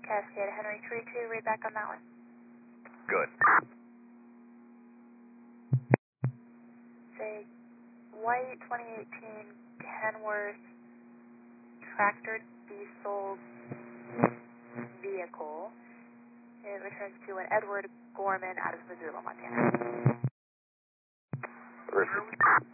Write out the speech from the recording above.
Cascade Henry 32, read back on that one. Good. Say, white 2018 Kenworth tractor diesel vehicle. It returns to an Edward Gorman out of Missoula, Montana. Received.